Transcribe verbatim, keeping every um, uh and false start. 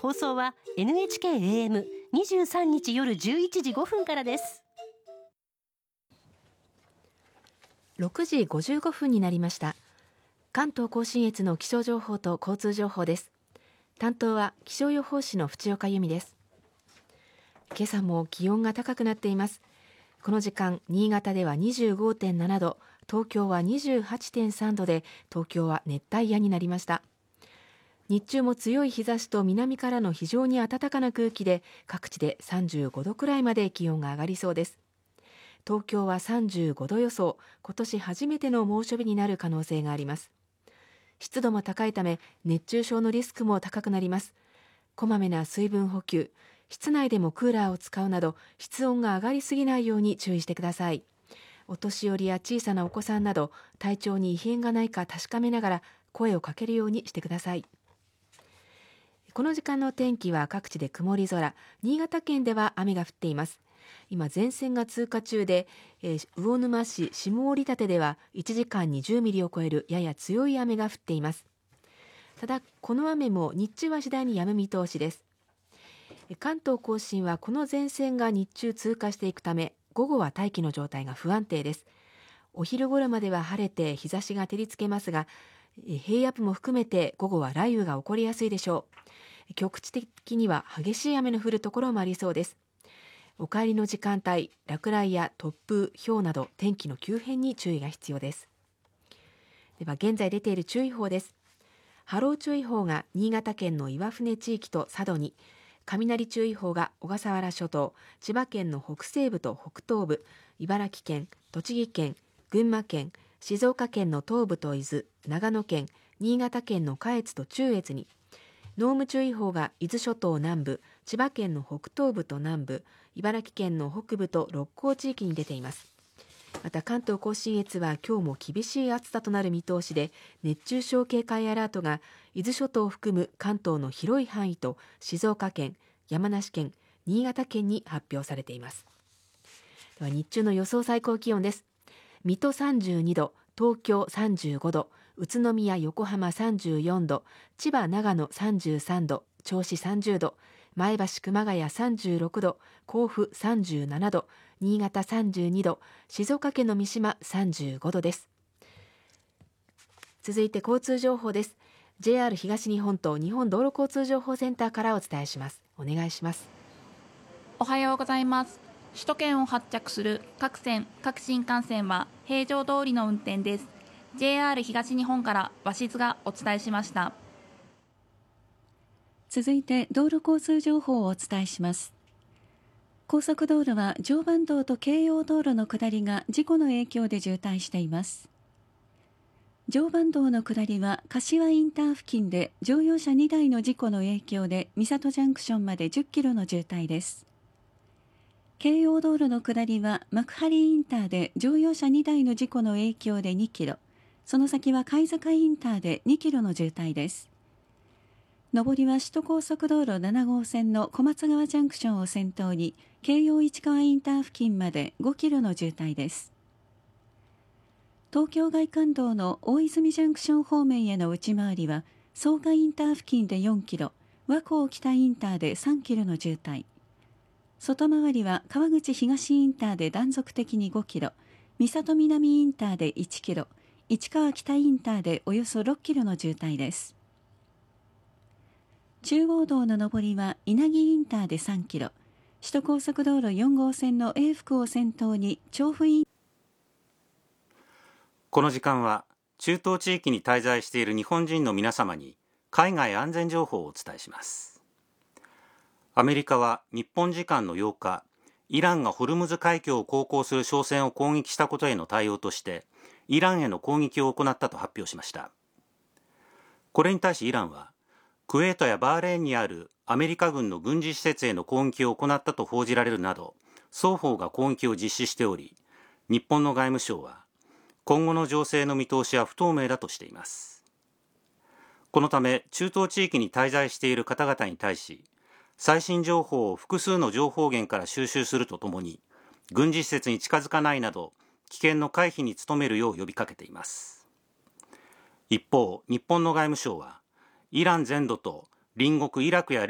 放送は エヌエイチケーエーエムにじゅうさんにち夜じゅういちじごふんからです。 ろくじごじゅうごふんになりました。関東甲信越の気象情報と交通情報です。担当は気象予報士の淵岡由美です。今朝も気温が高くなっています。この時間、新潟では にじゅうごてんななど、東京は にじゅうはちてんさんどで、東京は熱帯夜になりました。日中も強い日差しと南からの非常に暖かな空気で、各地でさんじゅうごどくらいまで気温が上がりそうです。東京はさんじゅうごど予想、今年初めての猛暑日になる可能性があります。湿度も高いため、熱中症のリスクも高くなります。こまめな水分補給、室内でもクーラーを使うなど、室温が上がりすぎないように注意してください。お年寄りや小さなお子さんなど、体調に異変がないか確かめながら、声をかけるようにしてください。この時間の天気は各地で曇り空、新潟県では雨が降っています。今前線が通過中で、えー、魚沼市下折立ではいちじかんにじゅうミリを超えるやや強い雨が降っています。ただこの雨も日中は次第に止む見通しです。関東甲信はこの前線が日中通過していくため、午後は大気の状態が不安定です。お昼頃までは晴れて日差しが照りつけますが、平野部も含めて午後は雷雨が起こりやすいでしょう。局地的には激しい雨の降るところもありそうです。お帰りの時間帯、落雷や突風、雹など天気の急変に注意が必要です。では現在出ている注意報です。波浪注意報が新潟県の岩船地域と佐渡に、雷注意報が小笠原諸島、千葉県の北西部と北東部、茨城県、栃木県、群馬県、静岡県の東部と伊豆、長野県、新潟県の下越と中越に、濃霧注意報が伊豆諸島南部、千葉県の北東部と南部、茨城県の北部と六甲地域に出ています。また関東甲信越は今日も厳しい暑さとなる見通しで、熱中症警戒アラートが伊豆諸島を含む関東の広い範囲と静岡県、山梨県、新潟県に発表されています。では日中の予想最高気温です。水戸さんじゅうにど、東京さんじゅうごど、宇都宮横浜さんじゅうよんど、千葉長野さんじゅうさんど、銚子さんじゅうど、前橋熊谷さんじゅうろくど、甲府さんじゅうななど、新潟さんじゅうにど、静岡県の三島さんじゅうごどです。続いて交通情報です。 ジェイアール 東日本と日本道路交通情報センターからお伝えします。お願いします。 おはようございます。首都圏を発着する各線各新幹線は平常通りの運転です。 ジェイアール 東日本から鷲津がお伝えしました。 続いて道路交通情報をお伝えします。高速道路は常磐道と京葉道路の下りが事故の影響で渋滞しています。常磐道の下りは柏インター付近で乗用車にだいの事故の影響で三郷ジャンクションまでじゅっキロの渋滞です。京葉道路の下りは幕張インターで乗用車にだいの事故の影響でにキロ、その先は貝塚インターでにキロの渋滞です。上りは首都高速道路ななごうせんの小松川ジャンクションを先頭に京葉市川インター付近までごキロの渋滞です。東京外環道の大泉ジャンクション方面への内回りは草加インター付近でよんキロ、和光北インターでさんキロの渋滞、外回りは川口東インターで断続的にごキロ、三郷南インターでいちキロ、市川北インターでおよそろっキロの渋滞です。中央道の上りは稲城インターでさんキロ、首都高速道路よんごうせんの永福を先頭に調布イン。 この時間は中東地域に滞在している日本人の皆様に海外安全情報をお伝えします。アメリカは日本時間のようか、イランがホルムズ海峡を航行する商船を攻撃したことへの対応として、イランへの攻撃を行ったと発表しました。これに対しイランは、クウェートやバーレーンにあるアメリカ軍の軍事施設への攻撃を行ったと報じられるなど、双方が攻撃を実施しており、日本の外務省は、今後の情勢の見通しは不透明だとしています。このため、中東地域に滞在している方々に対し、最新情報を複数の情報源から収集するとともに、軍事施設に近づかないなど、危険の回避に努めるよう呼びかけています。一方、日本の外務省は、イラン全土と隣国イラクや